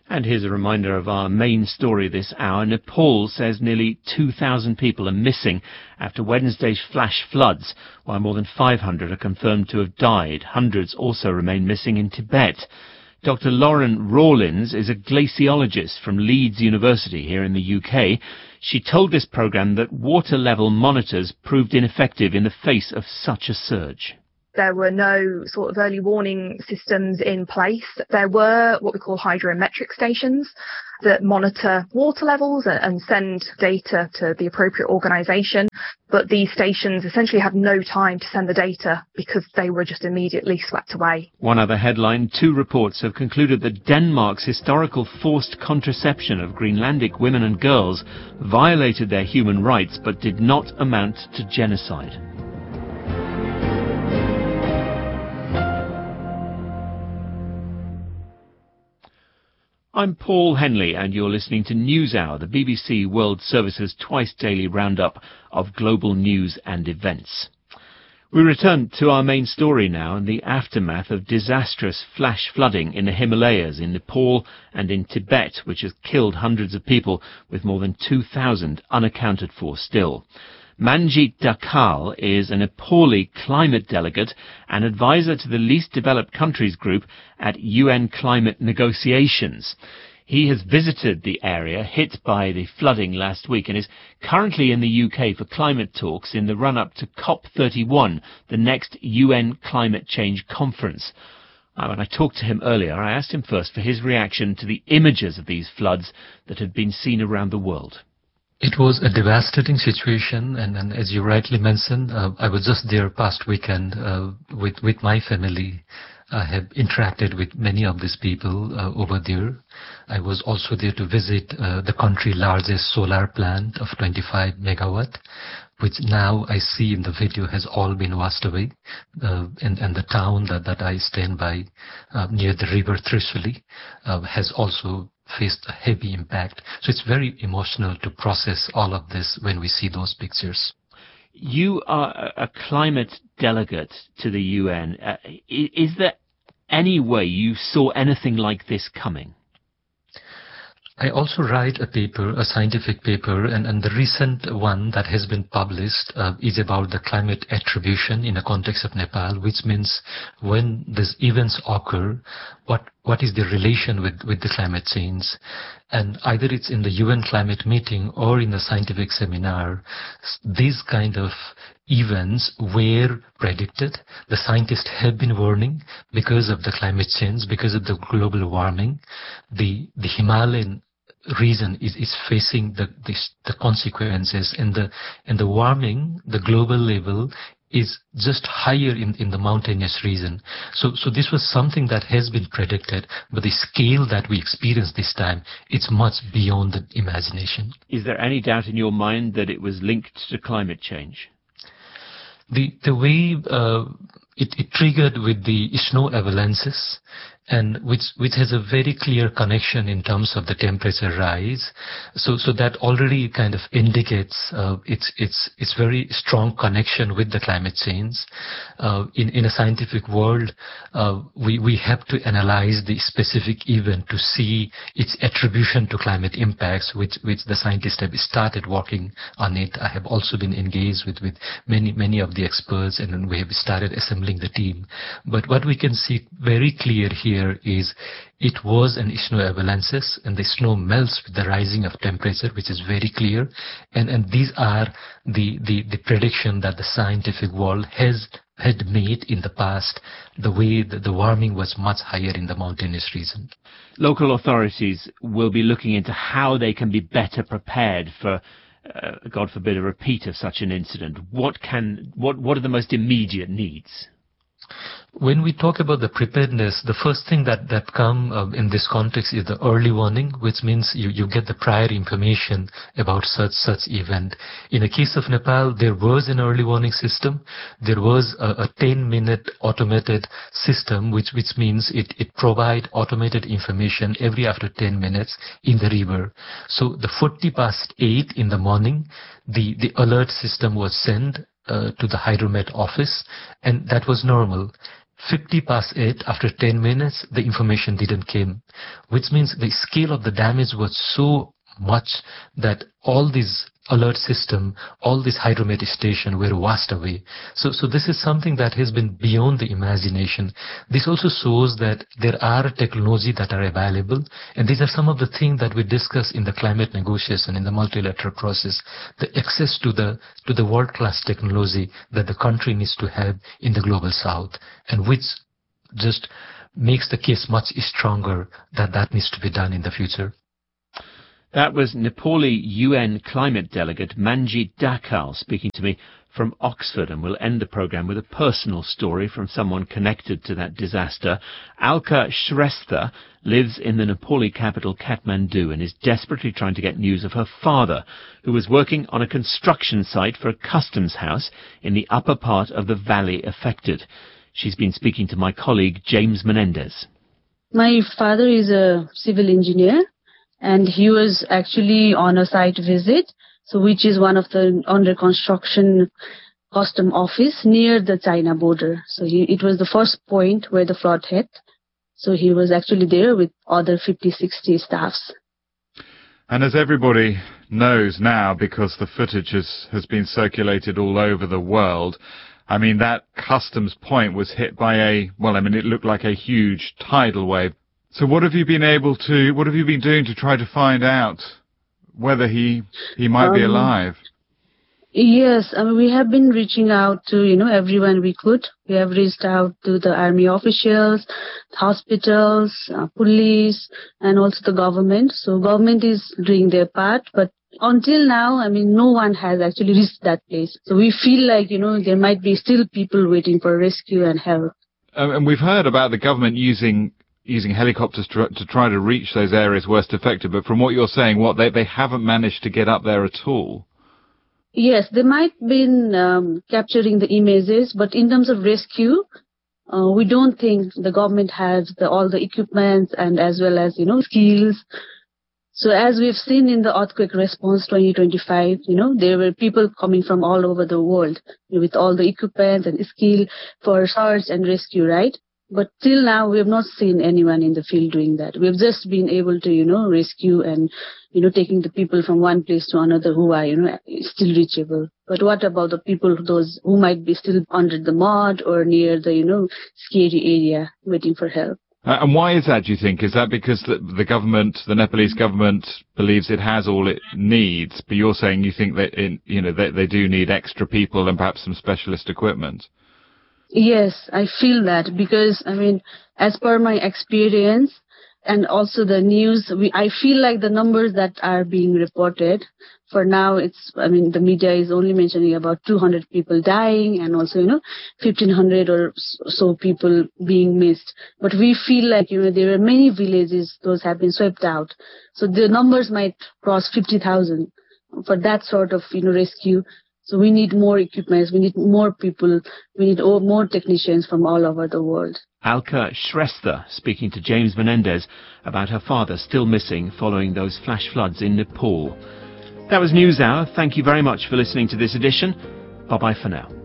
And here's a reminder of our main story this hour. Nepal says nearly 2,000 people are missing after Wednesday's flash floods, while more than 500 are confirmed to have died. Hundreds also remain missing in Tibet. Dr. Lauren Rawlins is a glaciologist from Leeds University here in the UK. She told this programme that water level monitors proved ineffective in the face of such a surge. There were no sort of early warning systems in place. There were what we call hydrometric stations that monitor water levels and send data to the appropriate organisation. But these stations essentially had no time to send the data because they were just immediately swept away. One other headline, 2 reports have concluded that Denmark's historical forced contraception of Greenlandic women and girls violated their human rights but did not amount to genocide. I'm Paul Henley and you're listening to NewsHour, the BBC World Service's twice-daily roundup of global news and events. We return to our main story now in the aftermath of disastrous flash flooding in the Himalayas, in Nepal and in Tibet, which has killed hundreds of people, with more than 2,000 unaccounted for still. Manjit Dakkal is a Nepali climate delegate and advisor to the Least Developed Countries Group at UN climate negotiations. He has visited the area hit by the flooding last week and is currently in the UK for climate talks in the run-up to COP31, the next UN climate change conference. When I talked to him earlier, I asked him first for his reaction to the images of these floods that had been seen around the world. It was a devastating situation, and as you rightly mentioned, I was just there past weekend with my family. I have interacted with many of these people over there. I was also there to visit the country's largest solar plant of 25 megawatt, which now I see in the video has all been washed away. And the town that I stand by near the river Trishuli has also faced a heavy impact. So it's very emotional to process all of this when we see those pictures. You are a climate delegate to the UN. Is there any way you saw anything like this coming? I also write a paper, a scientific paper, and the recent one that has been published is about the climate attribution in the context of Nepal, which means when these events occur, what is the relation with the climate change? And either it's in the UN climate meeting or in the scientific seminar, these kind of events were predicted. The scientists have been warning because of the climate change, because of the global warming. The Himalayan region is facing the consequences, and the warming, the global level is just higher in the mountainous region. So this was something that has been predicted, but the scale that we experience this time, it's much beyond the imagination. Is there any doubt in your mind that it was linked to climate change? The way it triggered with the snow avalanches, and which has a very clear connection in terms of the temperature rise. So that already kind of indicates it's very strong connection with the climate change. In a scientific world, we have to analyze the specific event to see its attribution to climate impacts, which the scientists have started working on it. I have also been engaged with many of the experts, and then we have started assembling the team. But what we can see very clear here is it was an snow avalanches, and the snow melts with the rising of temperature, which is very clear. And these are the prediction that the scientific world had made in the past, the way that the warming was much higher in the mountainous region. Local authorities will be looking into how they can be better prepared for, God forbid, a repeat of such an incident. What are the most immediate needs? When we talk about the preparedness, the first thing that come in this context is the early warning, which means you get the prior information about such event. In the case of Nepal, there was an early warning system. There was a 10-minute automated system, which means it provide automated information every after 10 minutes in the river. So the 8:40 in the morning, the alert system was sent to the Hydromet office, and that was normal. 8:50, after 10 minutes, the information didn't come, which means the scale of the damage was so much that all these alert system, all these hydromet station were washed away. So this is something that has been beyond the imagination. This also shows that there are technology that are available, and these are some of the things that we discuss in the climate negotiation, in the multilateral process, the access to the world-class technology that the country needs to have in the global south, and which just makes the case much stronger that needs to be done in the future. That was Nepali UN climate delegate Manjit Dakal speaking to me from Oxford, and we'll end the programme with a personal story from someone connected to that disaster. Alka Shrestha lives in the Nepali capital Kathmandu and is desperately trying to get news of her father, who was working on a construction site for a customs house in the upper part of the valley affected. She's been speaking to my colleague James Menendez. My father is a civil engineer, and he was actually on a site visit, so which is one of the under construction custom office near the China border. So it was the first point where the flood hit. So he was actually there with other 50-60 staffs. And as everybody knows now, because the footage has been circulated all over the world, I mean, that customs point was hit by it looked like a huge tidal wave. So what have you been doing to try to find out whether he might be alive? Yes, I mean, we have been reaching out to, everyone we could. We have reached out to the army officials, hospitals, police, and also the government. So government is doing their part, but until now, I mean, no one has actually reached that place. So we feel like, there might be still people waiting for rescue and help. And we've heard about the government using helicopters to try to reach those areas worst affected, but from what you're saying, they haven't managed to get up there at all? Yes, they might have been capturing the images, but in terms of rescue, we don't think the government has all the equipment and as well as, skills. So as we've seen in the earthquake response 2025, there were people coming from all over the world with all the equipment and skill for search and rescue, right? But till now, we have not seen anyone in the field doing that. We've just been able to, rescue and, taking the people from one place to another who are, still reachable. But what about the people, those who might be still under the mud or near the, scary area waiting for help? And why is that, do you think? Is that because the government, the Nepalese government, believes it has all it needs, but you're saying you think that, they do need extra people and perhaps some specialist equipment? Yes, I feel that because, as per my experience and also the news, I feel like the numbers that are being reported, for now the media is only mentioning about 200 people dying and also, 1,500 or so people being missed. But we feel like, there are many villages, those have been swept out. So the numbers might cross 50,000 for that sort of, rescue. So we need more equipment, we need more people, we need more technicians from all over the world. Alka Shrestha speaking to James Menendez about her father still missing following those flash floods in Nepal. That was NewsHour. Thank you very much for listening to this edition. Bye-bye for now.